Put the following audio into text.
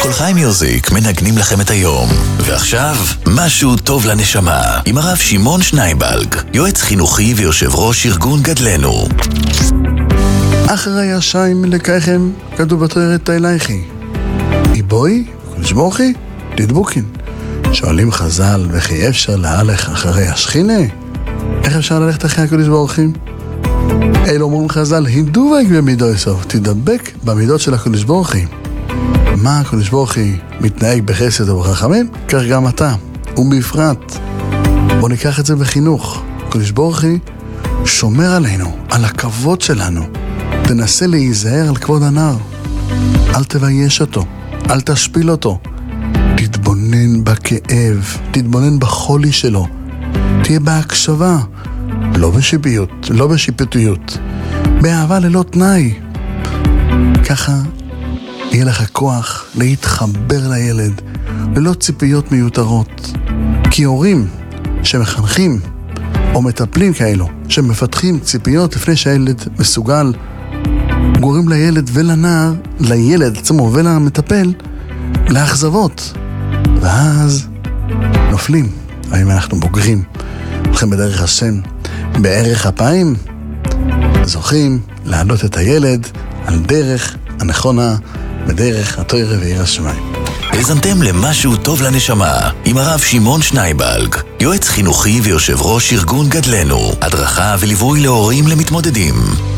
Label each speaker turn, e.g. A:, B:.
A: כל חי מיוזיק מנגנים לכם את היום. ועכשיו, משהו טוב לנשמה, עם הרב שמעון שנייבלג, יועץ חינוכי ויושב ראש ארגון גדלנו.
B: אחרי השיים לקייכם, כתוב בתורה תהילייכי. איבוי, נשבורכי, תדבוקין. שואלים חז"ל, וכי אפשר להלך אחרי השכינה? איך אפשר ללכת אחרי הקדוש ברוך הוא? אלו אומרים חז"ל, הידובק במידו יסוף, תדבק במידות של הקדוש ברוך הוא. מה הקדוש ברוך הוא מתנהג בחסד וברחמים? כך גם אתה, ובפרט. בוא ניקח את זה בחינוך. הקדוש ברוך הוא שומר עלינו, על הכבוד שלנו. תנסה להיזהר על כבוד הנער. אל תבייש אותו, אל תשפיל אותו. תתבונן בכאב, תתבונן בחולי שלו. תהיה בהקשבה, לא בשיפוטיות, באהבה ללא תנאי. ככה יהיה לך כוח להתחבר לילד, ללא ציפיות מיותרות. כי הורים שמחנכים או מטפלים כאלו, שמפתחים ציפיות לפני שהילד מסוגל, גורם לילד ולנער, לילד עצמו ולמטפל, לאכזבות. ואז נופלים. האם אנחנו בוגרים, הולכים בדרך השם, בערך אפיים, זוכים להעלות את הילד על דרך הנכונה, בדרך התורה ויראת השמיים.
A: האזנתם למשהו טוב לנשמה, עם הרב שמעון שנייבלג, יועץ חינוכי ויושב ראש ארגון גדלנו, הדרכה וליווי להורים למתמודדים.